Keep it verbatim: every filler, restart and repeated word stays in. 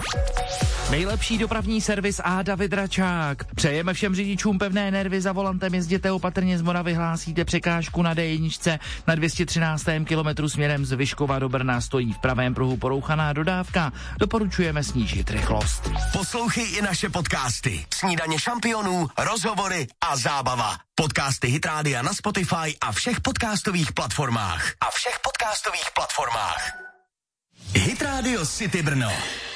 Nejlepší dopravní servis a David Račák. Přejeme všem řidičům pevné nervy, za volantem jezděte opatrně, z Moravy hlásíte překážku na dé jedna na dvě stě třináctém kilometru směrem z Vyškova do Brna, stojí v pravém pruhu porouchaná dodávka. Doporučujeme snížit rychlost. Poslouchej i naše podcasty. Snídaně šampionů, rozhovory a zábava. Podcasty Hit Rádia na Spotify a všech podcastových platformách. A všech podcastových platformách. Hit Radio City Brno.